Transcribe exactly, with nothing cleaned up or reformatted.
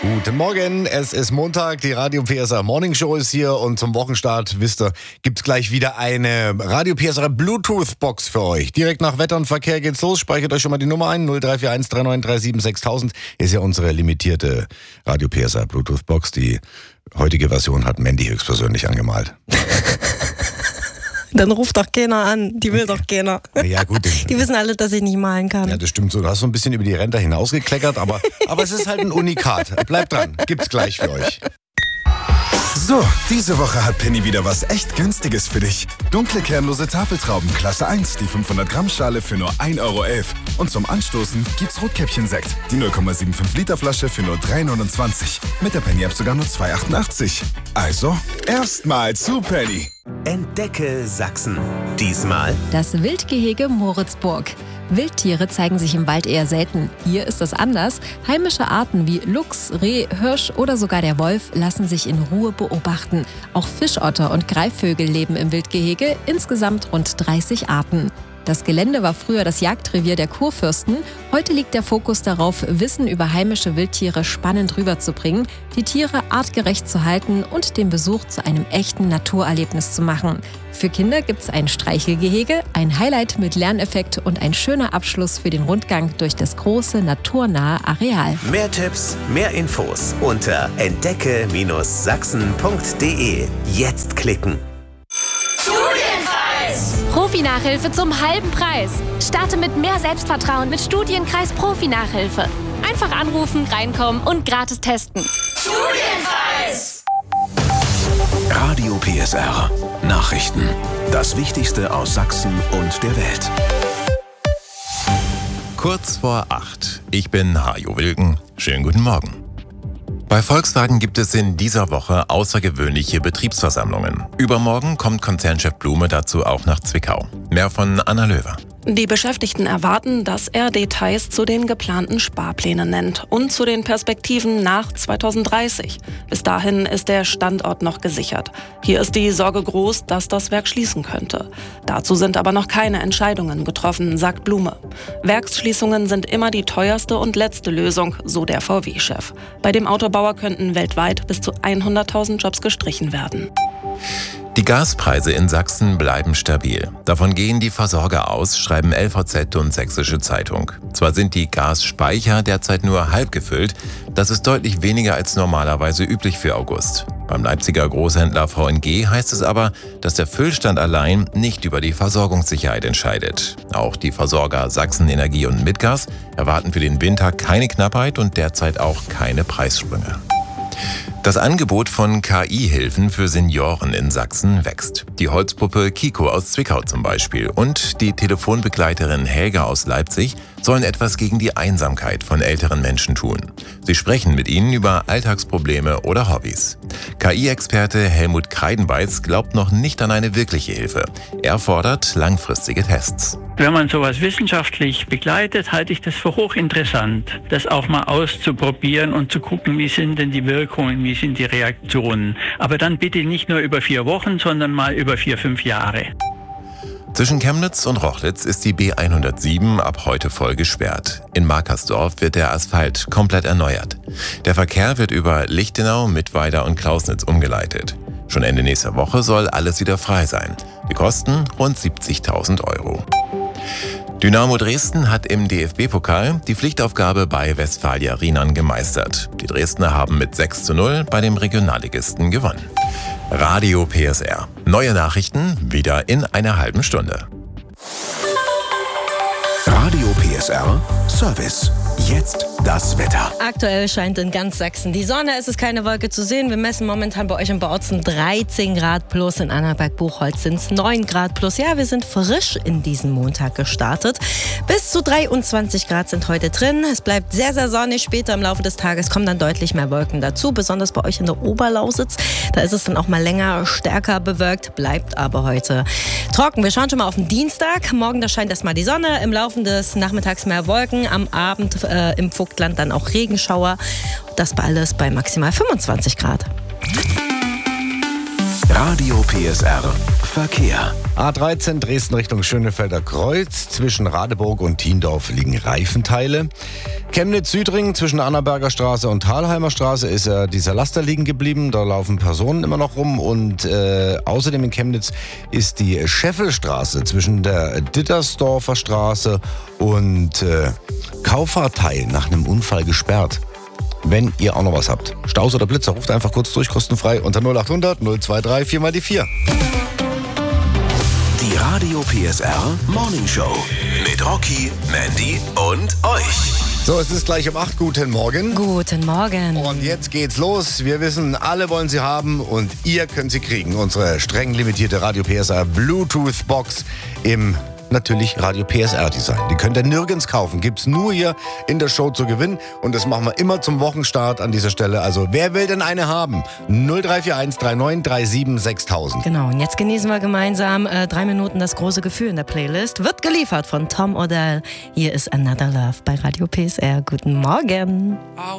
Guten Morgen, es ist Montag, die Radio P S R Morning Show ist hier und zum Wochenstart, wisst ihr, gibt's gleich wieder eine Radio P S R Bluetooth-Box für euch. Direkt nach Wetter und Verkehr geht's los, speichert euch schon mal die Nummer ein, null drei vier eins drei neun drei sieben sechstausend, ist ja unsere limitierte Radio P S R Bluetooth-Box. Die heutige Version hat Mandy höchstpersönlich angemalt. Dann ruft doch keiner an, die will doch keiner. Ja, gut. Die wissen alle, dass ich nicht malen kann. Ja, das stimmt so. Du hast so ein bisschen über die Rente hinausgekleckert, aber, aber es ist halt ein Unikat. Bleibt dran, gibt's gleich für euch. So, diese Woche hat Penny wieder was echt Günstiges für dich. Dunkle kernlose Tafeltrauben Klasse eins, die fünfhundert Gramm Schale für nur ein Euro elf. Und zum Anstoßen gibt's Rotkäppchen-Sekt, die null Komma fünfundsiebzig Liter Flasche für nur drei neunundzwanzig. Mit der Penny-App sogar nur zwei achtundachtzig. Also, erstmal zu Penny. Entdecke Sachsen. Diesmal das Wildgehege Moritzburg. Wildtiere zeigen sich im Wald eher selten. Hier ist es anders. Heimische Arten wie Luchs, Reh, Hirsch oder sogar der Wolf lassen sich in Ruhe beobachten. Auch Fischotter und Greifvögel leben im Wildgehege, insgesamt rund dreißig Arten. Das Gelände war früher das Jagdrevier der Kurfürsten. Heute liegt der Fokus darauf, Wissen über heimische Wildtiere spannend rüberzubringen, die Tiere artgerecht zu halten und den Besuch zu einem echten Naturerlebnis zu machen. Für Kinder gibt es ein Streichelgehege, ein Highlight mit Lerneffekt und ein schöner Abschluss für den Rundgang durch das große, naturnahe Areal. Mehr Tipps, mehr Infos unter entdecke Sachsen punkt de. Jetzt klicken. Profi-Nachhilfe zum halben Preis. Starte mit mehr Selbstvertrauen mit Studienkreis Profi-Nachhilfe. Einfach anrufen, reinkommen und gratis testen. Studienkreis! Radio P S R. Nachrichten. Das Wichtigste aus Sachsen und der Welt. Kurz vor acht. Ich bin Hajo Wilken. Schönen guten Morgen. Bei Volkswagen gibt es in dieser Woche außergewöhnliche Betriebsversammlungen. Übermorgen kommt Konzernchef Blume dazu auch nach Zwickau. Mehr von Anna Löwer. Die Beschäftigten erwarten, dass er Details zu den geplanten Sparplänen nennt und zu den Perspektiven nach zweitausenddreißig. Bis dahin ist der Standort noch gesichert. Hier ist die Sorge groß, dass das Werk schließen könnte. Dazu sind aber noch keine Entscheidungen getroffen, sagt Blume. Werksschließungen sind immer die teuerste und letzte Lösung, so der V W-Chef. Bei dem Autobauer könnten weltweit bis zu hunderttausend Jobs gestrichen werden. Die Gaspreise in Sachsen bleiben stabil. Davon gehen die Versorger aus, schreiben L V Z und Sächsische Zeitung. Zwar sind die Gasspeicher derzeit nur halb gefüllt, das ist deutlich weniger als normalerweise üblich für August. Beim Leipziger Großhändler V N G heißt es aber, dass der Füllstand allein nicht über die Versorgungssicherheit entscheidet. Auch die Versorger Sachsen Energie und Mitgas erwarten für den Winter keine Knappheit und derzeit auch keine Preissprünge. Das Angebot von K I-Hilfen für Senioren in Sachsen wächst. Die Holzpuppe Kiko aus Zwickau zum Beispiel und die Telefonbegleiterin Helga aus Leipzig sollen etwas gegen die Einsamkeit von älteren Menschen tun. Sie sprechen mit ihnen über Alltagsprobleme oder Hobbys. K I-Experte Helmut Kreidenbeiz glaubt noch nicht an eine wirkliche Hilfe. Er fordert langfristige Tests. Wenn man sowas wissenschaftlich begleitet, halte ich das für hochinteressant, das auch mal auszuprobieren und zu gucken, wie sind denn die Wirkungen, wie sind die Reaktionen. Aber dann bitte nicht nur über vier Wochen, sondern mal über vier, fünf Jahre. Zwischen Chemnitz und Rochlitz ist die B hundertsieben ab heute voll gesperrt. In Markersdorf wird der Asphalt komplett erneuert. Der Verkehr wird über Lichtenau, Mittweida und Klausnitz umgeleitet. Schon Ende nächster Woche soll alles wieder frei sein. Die Kosten rund siebzigtausend Euro. Dynamo Dresden hat im D F B-Pokal die Pflichtaufgabe bei Westfalia Rienan gemeistert. Die Dresdner haben mit sechs zu null bei dem Regionalligisten gewonnen. Radio P S R. Neue Nachrichten wieder in einer halben Stunde. Radio P S R Service. Jetzt das Wetter. Aktuell scheint in ganz Sachsen die Sonne. Es ist keine Wolke zu sehen. Wir messen momentan bei euch in Bautzen dreizehn Grad plus. In Annaberg-Buchholz sind es neun Grad plus. Ja, wir sind frisch in diesen Montag gestartet. Bis zu dreiundzwanzig Grad sind heute drin. Es bleibt sehr, sehr sonnig. Später im Laufe des Tages kommen dann deutlich mehr Wolken dazu. Besonders bei euch in der Oberlausitz. Da ist es dann auch mal länger, stärker bewölkt. Bleibt aber heute trocken. Wir schauen schon mal auf den Dienstag. Morgen, da scheint erstmal die Sonne. Im Laufe des Nachmittags mehr Wolken. Am Abend äh, im Vogtland dann auch Regenschauer. Das bei alles bei maximal fünfundzwanzig Grad. Radio P S R Verkehr. A dreizehn Dresden Richtung Schönefelder Kreuz. Zwischen Radeburg und Thiendorf liegen Reifenteile. Chemnitz-Südring zwischen Annaberger Straße und Thalheimer Straße ist ja dieser Laster liegen geblieben. Da laufen Personen immer noch rum. Und äh, außerdem in Chemnitz ist die Scheffelstraße zwischen der Dittersdorfer Straße und äh, Kaufarteil nach einem Unfall gesperrt. Wenn ihr auch noch was habt. Staus oder Blitzer, ruft einfach kurz durch, kostenfrei unter null achthundert null dreiundzwanzig vier mal die vier. Die Radio P S R Morning Show mit Rocky, Mandy und euch. So, es ist gleich um acht. Guten Morgen. Guten Morgen. Und jetzt geht's los. Wir wissen, alle wollen sie haben und ihr könnt sie kriegen. Unsere streng limitierte Radio P S R Bluetooth Box im natürlich Radio P S R Design. Die könnt ihr nirgends kaufen. Gibt's nur hier in der Show zu gewinnen. Und das machen wir immer zum Wochenstart an dieser Stelle. Also wer will denn eine haben? null drei vier eins drei neun drei sieben sechstausend. Genau, und jetzt genießen wir gemeinsam äh, drei Minuten das große Gefühl in der Playlist. Wird geliefert von Tom Odell. Hier ist Another Love bei Radio P S R. Guten Morgen.